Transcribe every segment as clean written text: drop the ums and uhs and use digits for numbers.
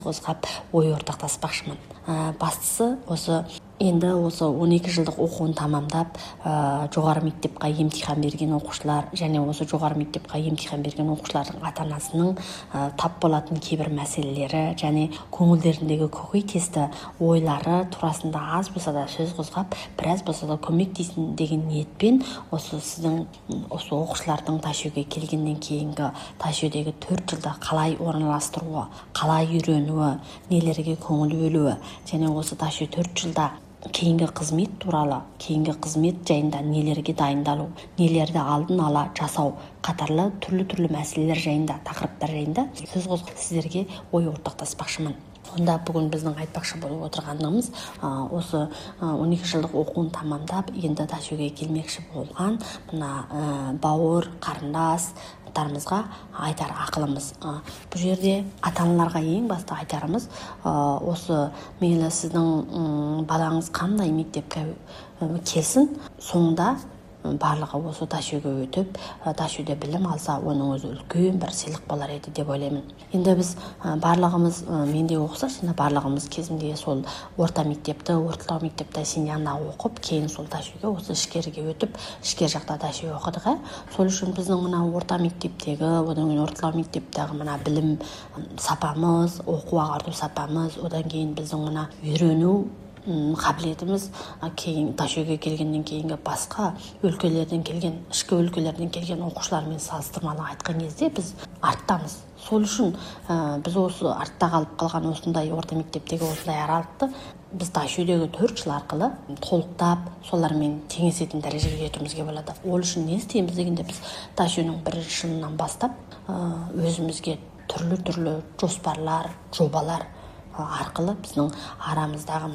қозғап ой ортақтаспақшымын. Бастысы осы енді осы 12 жылдық оқуын тамамдап, жоғары мектепқа емтихан берген оқушылар және осы жоғары мектепқа емтихан берген оқушылардың ата-анасының тап болатын кейбір мәселелері және көңілдеріндегі көкейтесті ойлары турасында аз болса да сөз қозғап, біраз болса да көмектесін деген ниетпен осы сіздің осы оқушылардың Ташөге келгеннен кейінгі Ташөдегі 4 жылда қалай орналастыруы, қалай үйренуі, нелерге көңіл бөлуі және осы Ташө 4 жылда кейінгі қызмет туралы, кейінгі қызмет жайында нелерге дайындалу, нелерді алдын ала жасау қатарлы түрлі мәселелер жайында, тақырыптар жайында сөз қозғап сіздерге ой ортақтаспақшымын. Онда бүгін біздің айтпақшы болып отырғанымыз осы 12 жылдық оқуын тамамдап, енді Ташөге келмекші болған мына бауыр, қарындас тарымызға айтар ақылымыз. Бұл жерде ата-аналарға ең басты айтарымыз, осы мейлі сіздің балаңыз қандай мектепке келсін, соңында барлығы осы Ташөге өтіп, Ташөде білім алса, оның өзі үлкен бір сыйлық болар еді деп ойлаймын. Енді біз барлығымыз, менде оқыса, барлығымыз кезінде сол орта мектепті, орталық мектепті Синьяңда оқып, кейін сол Ташөге осы Ішкерге өтіп, Ішкер жақта Ташө оқыдық. Сол үшін біздің мына орта мектептегі, одан кейін орталық мектептегі мына білім сапамыз, оқу ағарту сапамыз, одан кейін біздің мына үйрену қабілетіміз кейін Ташөге келгеннен кейінгі басқа өлкелерден келген, ішкі өлкелерден келген оқушылармен салыстырмалы айтқан кезде біз арттамыз. Сол үшін біз осы артта қалып қалған осындай орта мектептегі осындай аралықты біз Ташөдегі 4 жыл арқылы толықтап, солармен теңесетін дәрежеге жетуімізге болады. Ол үшін не істейміз дегенде біз Ташөнің 1-ші жылынан бастап өзімізге түрлі жоспарлар, жобалар арқылы біздің арамыздағы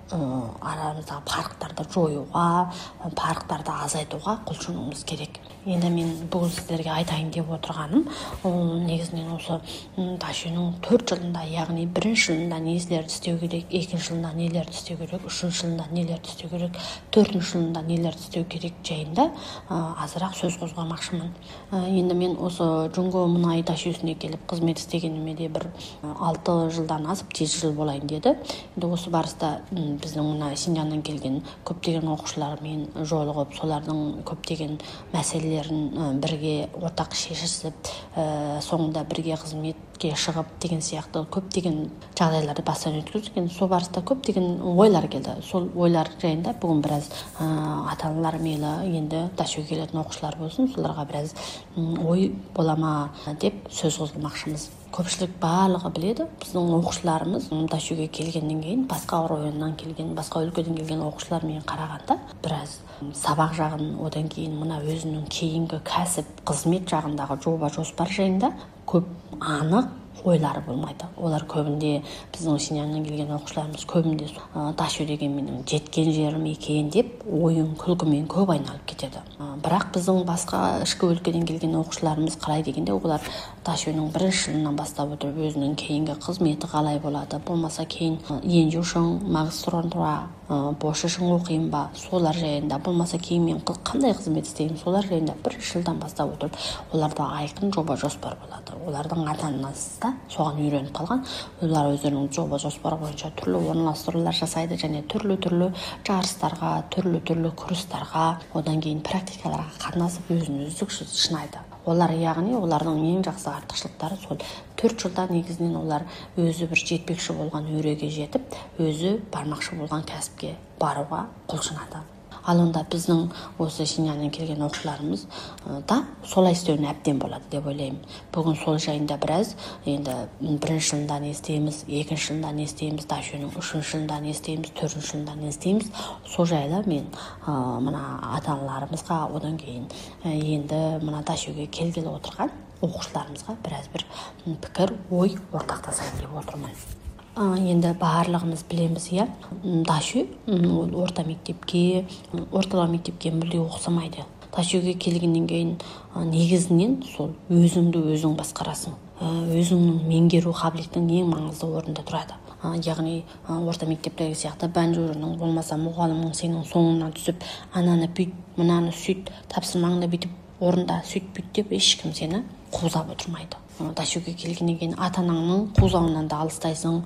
парықтарды жоюға, парықтарды азайтуға құлшынуымыз керек. Енді мен бүгін сіздерге айтайын деп отырғаным, негізінен осы Ташөнің 4 жылында, яғни 1-ші жылында нелерді істеу керек, 2-ші жылында нелерді істеу керек, 3-ші жылында нелерді істеу керек, 4-ші жылында нелерді істеу керек жайында азырақ сөз қозғамақшымын. Енді мен осы Жұңго мұнай Ташөсіне келіп қызмет істегеніме де бір 6 жылдан асып 7 жыл болайын деді. Енді осы барыста біздің мына Синьяңнан келген көптеген оқушылармен жолығып, солардың көптеген мәселелерін бірге ортақ шешісіп, соңында бірге қызметке шығып деген сияқты көптеген жағдайларды бастан өткіздік. Енді сол барыста көптеген ойлар келді. Сол ойлар жайында бүгін біраз ата-аналар мейлі енді Ташөге келетін оқушылар болсын, соларға біраз ой болама деп сөз қозғамақшымыз. Көпшілік барлығы біледі, біздің оқушыларымыз Ташөге келгеннен кейін, басқа районнан келген, басқа өлкеден келген оқушылармен қарағанда біраз сабақ жағын, одан кейін мына өзінің кейінгі кәсіп, қызмет жағындағы жоба жоспар жайында көп анық ойлары болмайды. Олар көбінде біздің Синьяңнан келген оқушыларымыз көбінде Ташө деген менің жеткен жерім екен деп ойын күлкімен көп айналып кетеді. Бірақ біздің басқа ішкі өлкеден келген оқушыларымыз қалай дегенде, олар Ташөнің 1-ші жылынан бастап отырып өзінің кейінгі қызметі қалай болады, болмаса кейін енжушың, магистратура, бошышың оқиын ба, солар жайында, болмаса кейін мен қандай қызмет істеймін, солар жайында 1-ші жылдан бастап отырып оларда айқын жоба жоспар болады. Олардың ата-анасы да соған үйреніп қалған. Олар өздерінің жоба жоспары бойынша түрлі орналастырулар жасайды және түрлі жарыстарға, түрлі курстарға, одан кейін практикаларға қатынасып өзін үздіксіз шынайды. Олар, яғни олардың ең жақсы артықшылықтары сол 4 жылда негізінен олар өзі бір жетпекші болған өреге жетіп, өзі бармақшы болған кәсіпке баруға құлшынады. Ал онда біздің осы Синьяңнан келген оқушыларымыз да солай істеуіне әбден болады деп ойлаймын. Бүгін сол жайында біраз, енді 1-ші жылында не істейміз, 2-ші жылында не істейміз, Ташөнің 3-ші жылында не істейміз, 4-ші жылында не істейміз, сол жайлы мен мына ата-аналарымызға, одан кейін енді мына Ташөге келгелі отырған оқушыларымызға біраз бір пікір, ой ортақтасайын деп отырмын. Енді барлығымыз білеміз, Ташө орталық мектепке мүлде ұқсамайды. Ташөге келгеннен кейін негізінен сол өзіңді өзің басқарасың. Өзіңнің меңгеру қабілетің ең маңызды орында тұрады. Яғни орта мектептегі сияқты бәнжөрінің болмаса мұғалімнің сенің соңынан түсіп, ананы бүйт, мынаны сөйт, тапсырмаңды бүйтіп орында сөйт бүйт деп ешкім сені қуғап отырмайды. дачөгө келгеннен кийин ата анаңдын куузабынан да алыстайсың,